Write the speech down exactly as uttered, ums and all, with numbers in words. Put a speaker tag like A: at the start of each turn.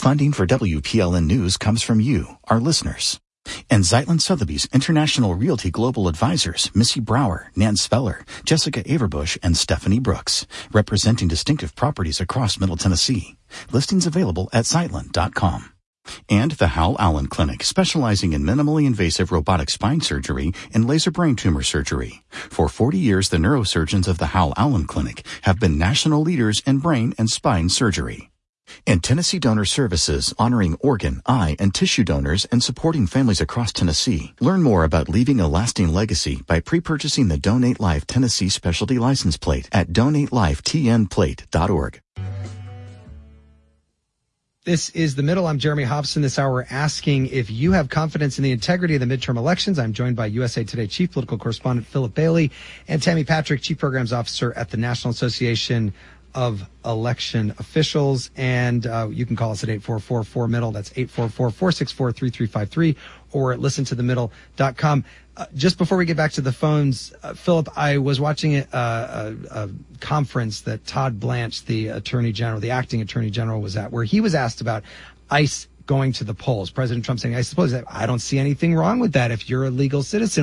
A: Funding for W P L N News comes from you, our listeners. And Zeitlin Sotheby's International Realty Global Advisors, Missy Brower, Nan Speller, Jessica Averbush, and Stephanie Brooks, representing distinctive properties across Middle Tennessee. Listings available at zeitlin dot com. And the Hal Allen Clinic, specializing in minimally invasive robotic spine surgery and laser brain tumor surgery. For forty years, the neurosurgeons of the Hal Allen Clinic have been national leaders in brain and spine surgery. And Tennessee Donor Services, honoring organ, eye, and tissue donors and supporting families across Tennessee. Learn more about leaving a lasting legacy by pre-purchasing the Donate Life Tennessee Specialty License Plate at donate life t n plate dot org.
B: This is The Middle. I'm Jeremy Hobson. This hour we're asking if you have confidence in the integrity of the midterm elections. I'm joined by U S A Today Chief Political Correspondent Philip Bailey and Tammy Patrick, Chief Programs Officer at the National Association of Election Officials. And uh, you can call us at eight four four, four middle. That's eight four four, four six four, three three five three, or at listen to the middle dot com. Uh, just before we get back to the phones, uh, Philip, I was watching a, a, a conference that Todd Blanche, the Attorney General, the acting Attorney General, was at, where he was asked about ICE going to the polls. President Trump saying, I suppose that I don't see anything wrong with that if you're a legal citizen.